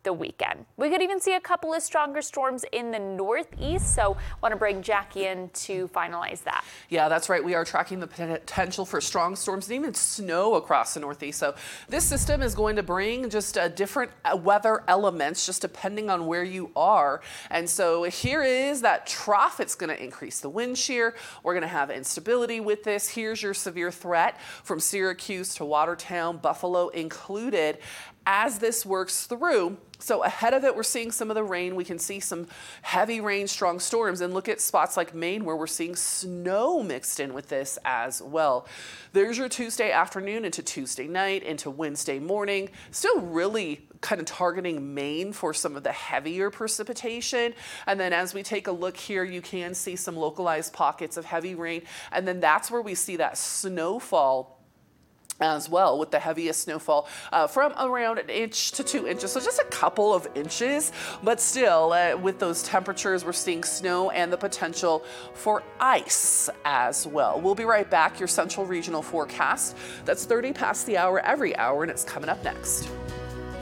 the weekend. We could even see a couple of stronger storms in the northeast, so want to bring Jackie in to finalize that. Yeah, that's right. We are tracking the potential for strong storms and even snow across the northeast. So this system is going to bring just different weather elements just depending on where you are. And so here is that trough. It's going to increase the wind shear. We're going to have instability with this. Here's your severe threat from Syracuse to Watertown, Buffalo included, as this works through. So ahead of it, we're seeing some of the rain. We can see some heavy rain, strong storms, and look at spots like Maine where we're seeing snow mixed in with this as well. There's your Tuesday afternoon into Tuesday night into Wednesday morning. Still really kind of targeting Maine for some of the heavier precipitation. And then as we take a look here, you can see some localized pockets of heavy rain. And then that's where we see that snowfall as well, with the heaviest snowfall from around 1 inch to 2 inches. So just a couple of inches, but still with those temperatures, we're seeing snow and the potential for ice as well. We'll be right back. Your central regional forecast. That's 30 past the hour every hour, and it's coming up next.